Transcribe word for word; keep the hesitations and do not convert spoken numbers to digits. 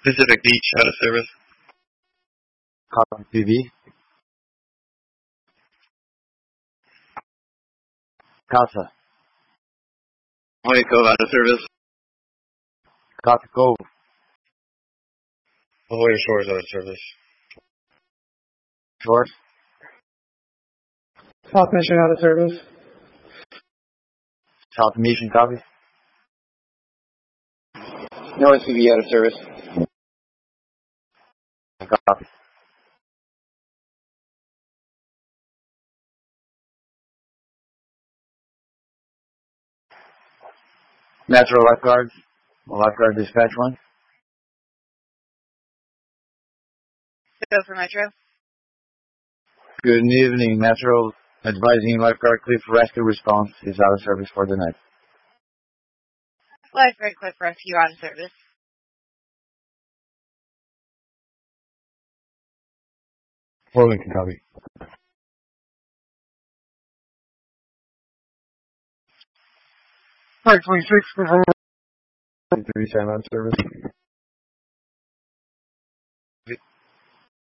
Pacific Beach, out of service. Copy P B. Casa. Hawaii Cove, out of service. Copy Cove. Hawaii Shores, out of service. Shores. South Mission, out of service. South Mission, copy. North P B, out of service. Copy. Metro Lifeguard. Lifeguard Dispatch one. Go for Metro. Good evening, Metro. Advising Lifeguard Cliff Rescue Response is out of service for the night. Lifeguard Cliff Rescue, out of service. Fort Lincoln, copy. Park twenty-six, for three, Sam, out of service.